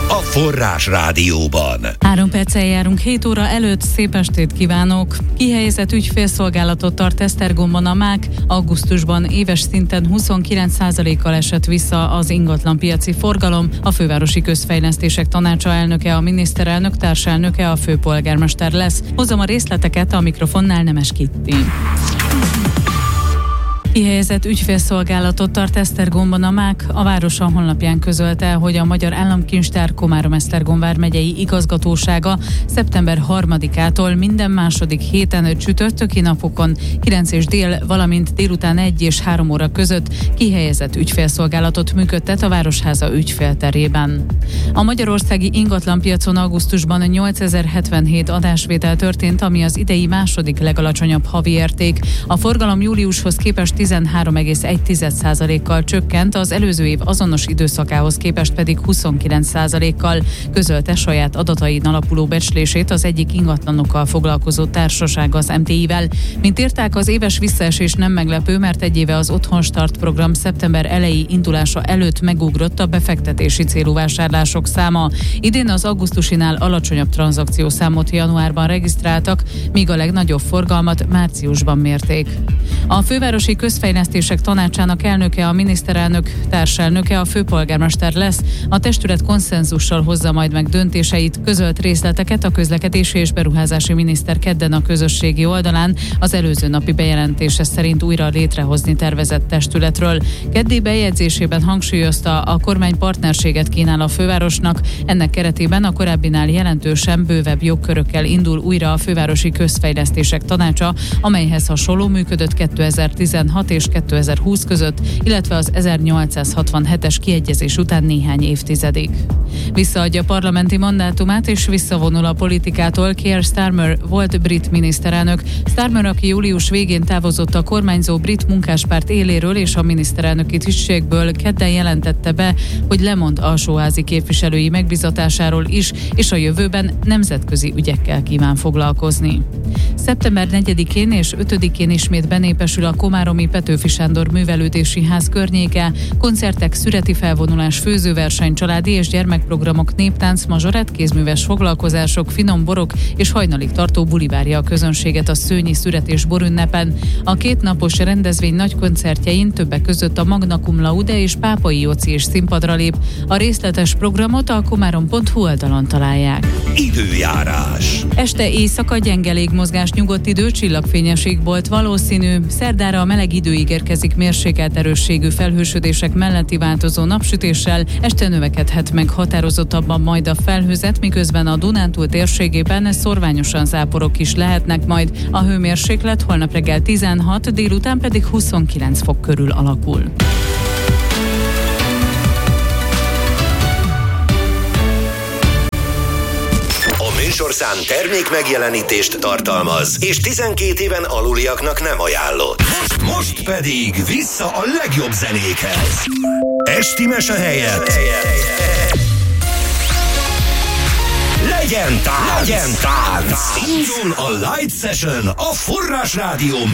a Forrás Rádióban. 3 perccel járunk 7 óra előtt, szép estét kívánok! Kihelyezett ügyfélszolgálatot tart Esztergomban a MÁK. Augusztusban éves szinten 29%-kal esett vissza az ingatlanpiaci forgalom. A Fővárosi Közfejlesztések Tanácsa elnöke, a miniszterelnök, társelnöke, a főpolgármester lesz. Hozom a részleteket, a mikrofonnál Nemes Kitti. Kihelyezett ügyfélszolgálatot tart Esztergomban a MÁK. A város a honlapján közölte, hogy a Magyar Államkincstár Komárom-Esztergom vármegyei igazgatósága szeptember 3-ától minden második héten csütörtöki napokon 9 és dél, valamint délután 1 és 3 óra között kihelyezett ügyfélszolgálatot működtet a Városháza ügyfélterében. A magyarországi ingatlanpiacon augusztusban 8077 adásvétel történt, ami az idei második legalacsonyabb havi érték. A forgalom júliushoz képest 13,1%-kal csökkent, az előző év azonos időszakához képest pedig 29%-kal, közölte saját adatain alapuló becslését az egyik ingatlanokkal foglalkozó társaság, az MTI-vel. Mint írták, az éves visszaesés nem meglepő, mert egy éve az Otthonstart program szeptember elejé indulása előtt megugrott a befektetési célú vásárlások száma. Idén az augusztusinál alacsonyabb tranzakciószámot januárban regisztráltak, míg a legnagyobb forgalmat márciusban mérték. A Fővárosi Közfejlesztések Tanácsának elnöke, a miniszterelnök, társelnöke, a főpolgármester lesz. A testület konszenzussal hozza majd meg döntéseit, közölt részleteket a közlekedési és beruházási miniszter kedden a közösségi oldalán az előző napi bejelentése szerint újra létrehozni tervezett testületről. Keddi bejegyzésében hangsúlyozta, a kormány partnerséget kínál a fővárosnak, ennek keretében a korábbinál jelentősen bővebb jogkörökkel indul újra a Fővárosi Közfejlesztések Tanácsa, amelyhez hasonló működött 2016 és 2020 között, illetve az 1867-es kiegyezés után néhány évtizedig. Visszaadja parlamenti mandátumát és visszavonul a politikától Keir Starmer volt brit miniszterelnök. Starmer, aki július végén távozott a kormányzó brit munkáspárt éléről és a miniszterelnöki tisztségből, kedden jelentette be, hogy lemond alsóházi képviselői megbizatásáról is, és a jövőben nemzetközi ügyekkel kíván foglalkozni. Szeptember 4-én és 5-én ismét benépesül a komáromi Petőfi Sándor Művelődési Ház környéke, koncertek, szüreti felvonulás, főzőverseny, családi és gyermekprogramok, néptánc, mazsorett, kézműves foglalkozások, finom borok és hajnalig tartó buli várja a közönséget a szőnyi szüret és borünnepen. A 2 napos rendezvény nagy koncertjein többek között a Magna Cum Laude és Pápai Jóci is színpadra lép. A részletes programot a komárom.hu oldalon találják. Időjárás. Este éjszaka gyenge légmozgás, nyugodt idő, csillagfényes égbolt valószínű. Szerdára a meleg idő ígérkezik mérsékelt erősségű felhősödések melletti változó napsütéssel, este növekedhet meg határozottabban majd a felhőzet, miközben a Dunántúl térségében szorványosan záporok is lehetnek majd. A hőmérséklet holnap reggel 16, délután pedig 29 fok körül alakul. Műsorszám termék megjelenítést tartalmaz, és 12 éven aluliaknak nem ajánlott. Most pedig vissza a legjobb zenékhez. Esti mese helyett legyen tánc! Indul a Light Session a Forrás Rádió